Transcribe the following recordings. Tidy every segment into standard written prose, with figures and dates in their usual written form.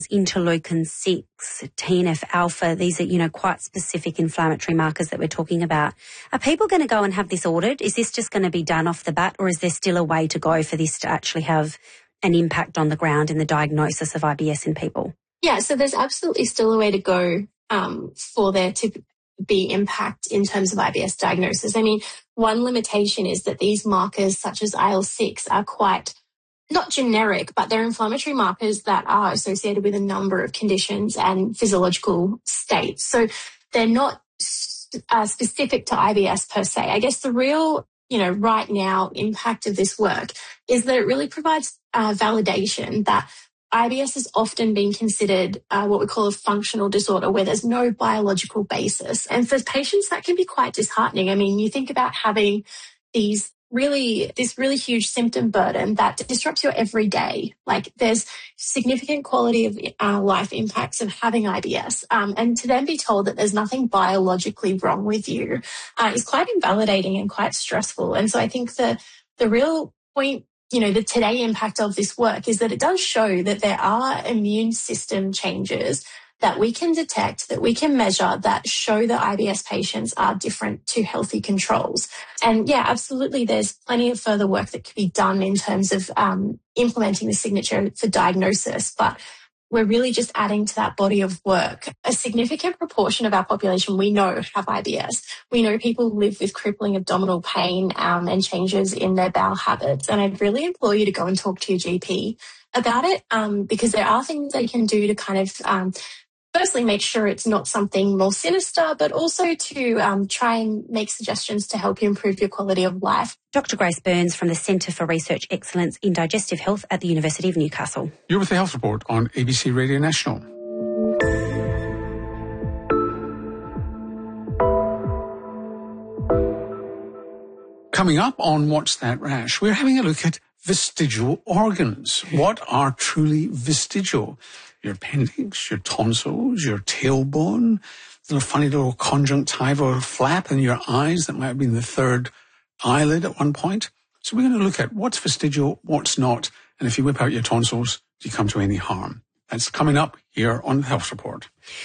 interleukin-6, TNF-alpha. These are, quite specific inflammatory markers that we're talking about. Are people going to go and have this ordered? Is this just going to be done off the bat, or is there still a way to go for this to actually have an impact on the ground in the diagnosis of IBS in people? Yeah, so there's absolutely still a way to go for there to be impact in terms of IBS diagnosis. I mean, one limitation is that these markers such as IL-6 are quite not generic, but they're inflammatory markers that are associated with a number of conditions and physiological states. So they're not specific to IBS per se. I guess the real, right now impact of this work is that it really provides validation that IBS has often been considered what we call a functional disorder where there's no biological basis. And for patients, that can be quite disheartening. I mean, you think about having this really huge symptom burden that disrupts your everyday. Like there's significant quality of life impacts of having IBS. And to then be told that there's nothing biologically wrong with you is quite invalidating and quite stressful. And so I think the real point, the today impact of this work is that it does show that there are immune system changes that we can detect, that we can measure, that show that IBS patients are different to healthy controls. And yeah, absolutely, there's plenty of further work that could be done in terms of implementing the signature for diagnosis, but we're really just adding to that body of work. A significant proportion of our population we know have IBS. We know people live with crippling abdominal pain and changes in their bowel habits. And I'd really implore you to go and talk to your GP about it because there are things they can do to kind of firstly make sure it's not something more sinister, but also to try and make suggestions to help you improve your quality of life. Dr. Grace Burns from the Centre for Research Excellence in Digestive Health at the University of Newcastle. You're with the Health Report on ABC Radio National. Coming up on What's That Rash, we're having a look at vestigial organs. What are truly vestigial? Your appendix, your tonsils, your tailbone, a funny little conjunctiva or flap in your eyes that might have been the third eyelid at one point. So we're going to look at what's vestigial, what's not, and if you whip out your tonsils, do you come to any harm? That's coming up here on the Health Report.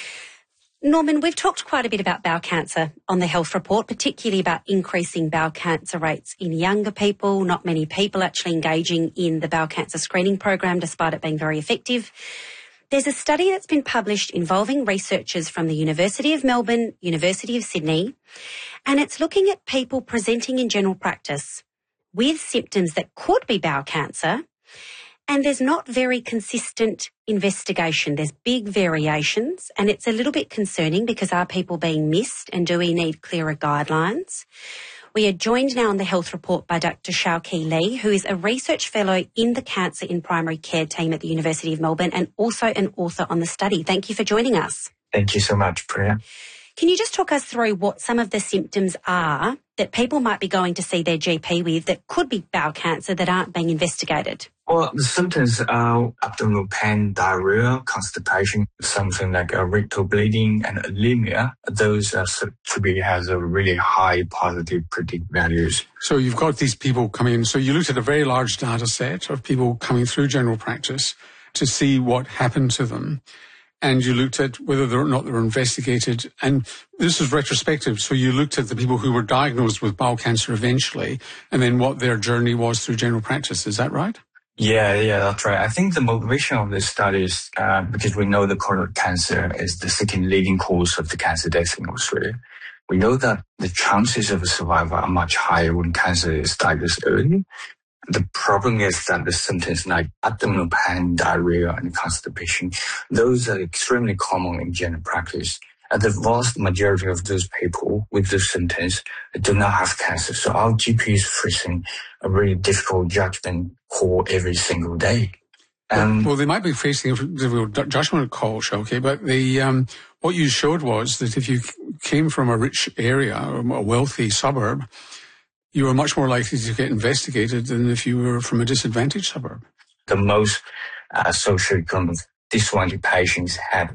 Norman, we've talked quite a bit about bowel cancer on the Health Report, particularly about increasing bowel cancer rates in younger people. Not many people actually engaging in the bowel cancer screening program, despite it being very effective. There's a study that's been published involving researchers from the University of Melbourne, University of Sydney, and it's looking at people presenting in general practice with symptoms that could be bowel cancer, and there's not very consistent investigation. There's big variations, and it's a little bit concerning because are people being missed and do we need clearer guidelines? We are joined now on the Health Report by Dr. Xiaoqi Li, who is a research fellow in the Cancer in Primary Care team at the University of Melbourne and also an author on the study. Thank you for joining us. Thank you so much, Priya. Can you just talk us through what some of the symptoms are that people might be going to see their GP with that could be bowel cancer that aren't being investigated? Well, the symptoms are abdominal pain, diarrhea, constipation, something like rectal bleeding and anemia. Those are to be has a really high positive predictive values. So you've got these people coming in. So you looked at a very large data set of people coming through general practice to see what happened to them. And you looked at whether or not they were investigated. And this is retrospective. So you looked at the people who were diagnosed with bowel cancer eventually and then what their journey was through general practice. Is that right? Yeah, that's right. I think the motivation of this study is because we know the colorectal cancer is the second leading cause of the cancer death in Australia. We know that the chances of survival are much higher when cancer is diagnosed early. The problem is that the symptoms like abdominal pain, diarrhea, and constipation, those are extremely common in general practice. And the vast majority of those people with those symptoms do not have cancer. So our GP is facing a really difficult judgment call every single day. Well, they might be facing a difficult judgment call, Xiaoqi, but what you showed was that if you came from a rich area, or a wealthy suburb, you were much more likely to get investigated than if you were from a disadvantaged suburb. The most socioeconomic disadvantaged patients had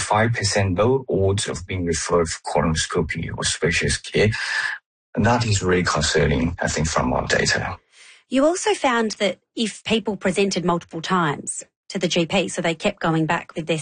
45% low odds of being referred for colonoscopy or specialist care. And that is really concerning, I think, from our data. You also found that if people presented multiple times to the GP. So they kept going back with their